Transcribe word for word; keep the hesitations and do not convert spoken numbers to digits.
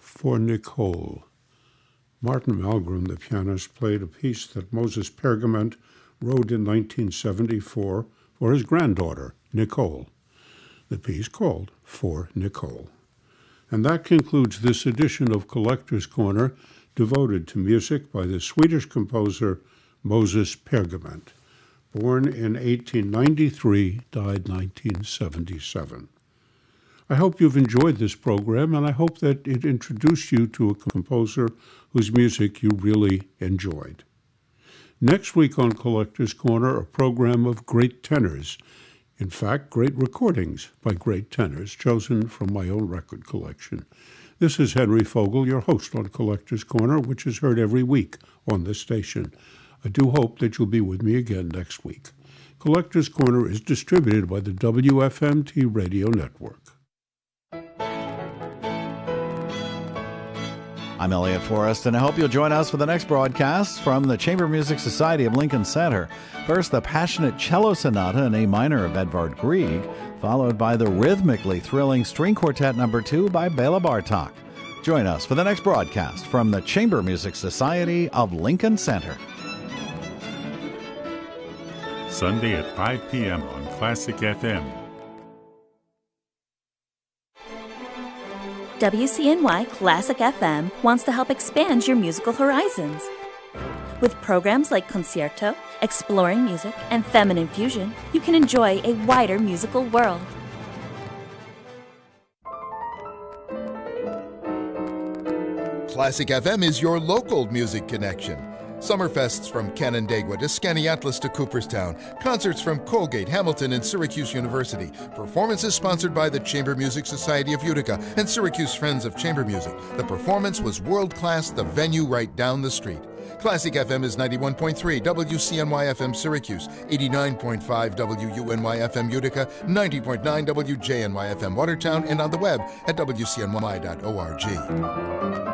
For Nicole. Martin Malgrim, the pianist, played a piece that Moses Pergament wrote in nineteen seventy-four for his granddaughter, Nicole. The piece called For Nicole. And that concludes this edition of Collector's Corner, devoted to music by the Swedish composer Moses Pergament. Born in eighteen ninety-three, died nineteen seventy-seven. I hope you've enjoyed this program, and I hope that it introduced you to a composer whose music you really enjoyed. Next week on Collector's Corner, a program of great tenors. In fact, great recordings by great tenors, chosen from my own record collection. This is Henry Fogel, your host on Collector's Corner, which is heard every week on this station. I do hope that you'll be with me again next week. Collector's Corner is distributed by the W F M T Radio Network. I'm Elliot Forrest, and I hope you'll join us for the next broadcast from the Chamber Music Society of Lincoln Center. First, the passionate cello sonata in A minor of Edvard Grieg, followed by the rhythmically thrilling string quartet number two by Bela Bartok. Join us for the next broadcast from the Chamber Music Society of Lincoln Center. Sunday at five p.m. on Classic F M. W C N Y Classic F M wants to help expand your musical horizons. With programs like Concerto, Exploring Music, and Feminine Fusion, you can enjoy a wider musical world. Classic F M is your local music connection. Summerfests from Canandaigua to Skaneateles to Cooperstown. Concerts from Colgate, Hamilton, and Syracuse University. Performances sponsored by the Chamber Music Society of Utica and Syracuse Friends of Chamber Music. The performance was world-class, the venue right down the street. Classic F M is ninety-one point three W C N Y F M Syracuse, eighty-nine point five W U N Y F M Utica, ninety point nine W J N Y F M Watertown, and on the web at W C N Y dot org.